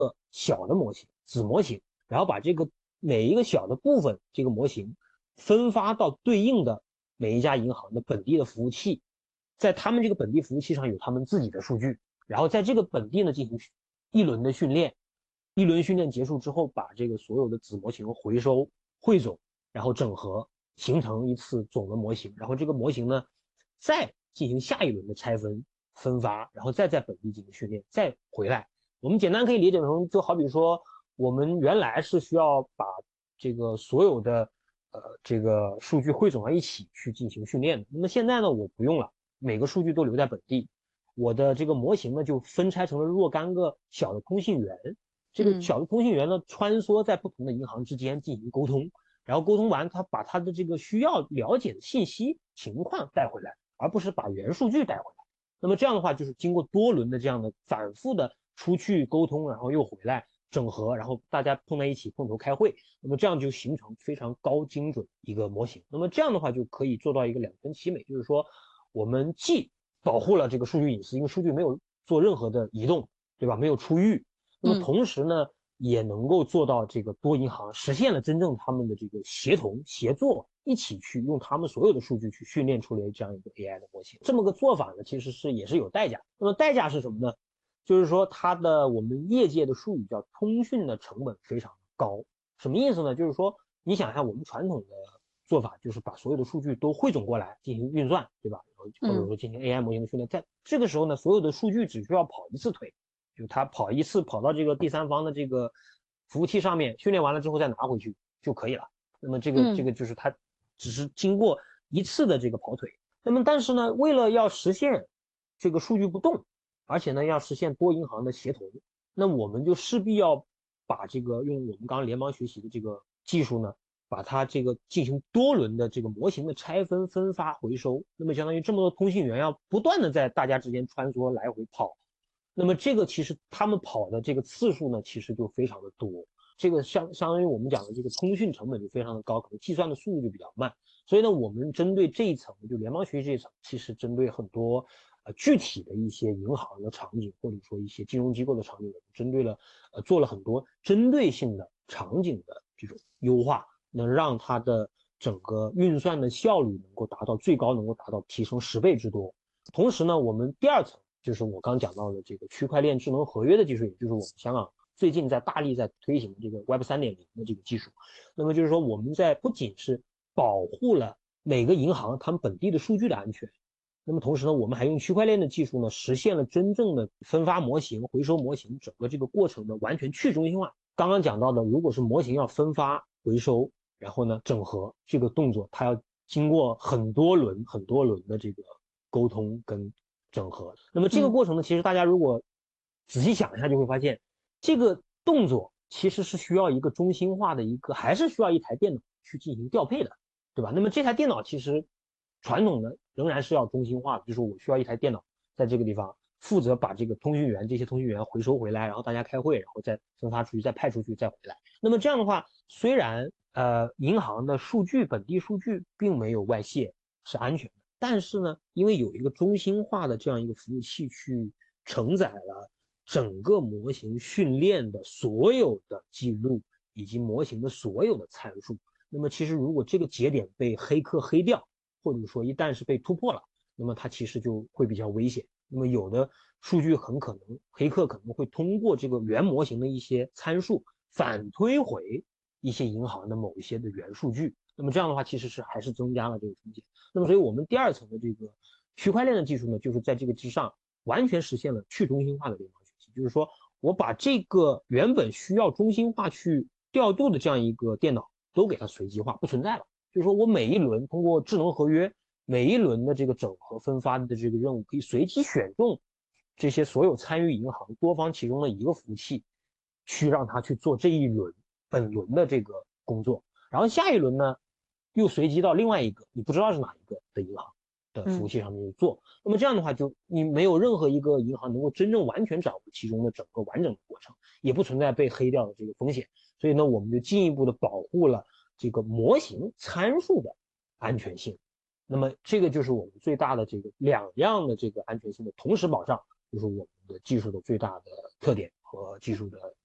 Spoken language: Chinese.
小的模型、子模型，然后把这个每一个小的部分这个模型分发到对应的每一家银行的本地的服务器，在他们这个本地服务器上有他们自己的数据，然后在这个本地呢进行一轮的训练，一轮训练结束之后，把这个所有的子模型回收、汇总，然后整合，形成一次总的模型，然后这个模型呢再进行下一轮的拆分、分发，然后再在本地进行训练，再回来。我们简单可以理解成，就好比说，我们原来是需要把这个所有的这个数据汇总到一起去进行训练的。那么现在呢，我不用了，每个数据都留在本地，我的这个模型呢就分拆成了若干个小的通信源，这个小的通信源呢穿梭在不同的银行之间进行沟通，然后沟通完，他把他的这个需要了解的信息情况带回来，而不是把原数据带回来。那么这样的话，就是经过多轮的这样的反复的出去沟通，然后又回来整合，然后大家碰在一起碰头开会，那么这样就形成非常高精准一个模型。那么这样的话就可以做到一个两全其美，就是说我们既保护了这个数据隐私，因为数据没有做任何的移动，对吧？没有出狱。那么同时呢，也能够做到这个多银行实现了真正他们的这个协同协作，一起去用他们所有的数据去训练出来这样一个 AI 的模型。这么个做法呢，其实也是有代价。那么代价是什么呢？就是说它的我们业界的术语叫通讯的成本非常高。什么意思呢？就是说你想一下，我们传统的做法就是把所有的数据都汇总过来进行运算，对吧？或者说进行 AI 模型的训练，在这个时候呢，所有的数据只需要跑一次腿，就它跑一次，跑到这个第三方的这个服务器上面，训练完了之后再拿回去就可以了。那么这个就是它只是经过一次的这个跑腿。那么但是呢，为了要实现这个数据不动，而且呢要实现多银行的协同，那我们就势必要把这个用我们刚刚联邦学习的这个技术呢，把它这个进行多轮的这个模型的拆分、分发、回收。那么相当于这么多通信源要不断的在大家之间穿梭来回跑。那么这个其实他们跑的这个次数呢，其实就非常的多。这个相当于我们讲的这个通讯成本就非常的高，可能计算的速度就比较慢。所以呢，我们针对这一层，就联邦学习这一层，其实针对很多具体的一些银行的场景，或者说一些金融机构的场景，我们针对了做了很多针对性的场景的这种优化，能让它的整个运算的效率能够达到最高，能够达到提升10倍之多。同时呢，我们第二层就是我刚讲到的这个区块链智能合约的技术，也就是我们香港最近大力在推行的这个 Web 3.0的这个技术。那么就是说，我们在不仅是保护了每个银行他们本地的数据的安全，那么同时呢，我们还用区块链的技术呢，实现了真正的分发模型、回收模型整个这个过程的完全去中心化。刚刚讲到的，如果是模型要分发、回收，然后呢整合这个动作，它要经过很多轮的这个沟通跟整合。那么这个过程呢，其实大家如果仔细想一下，就会发现这个动作其实是需要一个中心化的还是需要一台电脑去进行调配的，对吧？那么这台电脑其实传统的仍然是要中心化的，就是我需要一台电脑在这个地方负责把这些通讯源回收回来，然后大家开会，然后再分发出去，再派出去，再回来。那么这样的话，虽然银行的本地数据并没有外泄，是安全的，但是呢，因为有一个中心化的这样一个服务器去承载了整个模型训练的所有的记录以及模型的所有的参数。那么其实如果这个节点被黑客黑掉，或者说一旦是被突破了，那么它其实就会比较危险。那么有的数据很可能黑客可能会通过这个原模型的一些参数反推回一些银行的某一些的原数据。那么这样的话，其实还是增加了这个风险。那么所以我们第二层的这个区块链的技术呢，就是在这个之上完全实现了去中心化的联邦学习，就是说我把这个原本需要中心化去调度的这样一个电脑都给它随机化，不存在了。就是说我每一轮通过智能合约，每一轮的这个整合分发的这个任务，可以随机选中这些所有参与银行多方其中的一个服务器，去让它去做这一轮本轮的这个工作，然后下一轮呢，又随机到另外一个你不知道是哪一个的银行的服务器上面去做。那么这样的话，就你没有任何一个银行能够真正完全掌握其中的整个完整的过程，也不存在被黑掉的这个风险。所以呢，我们就进一步的保护了这个模型参数的安全性。那么这个就是我们最大的这个两样的这个安全性的同时保障，就是我们的技术的最大的特点和技术的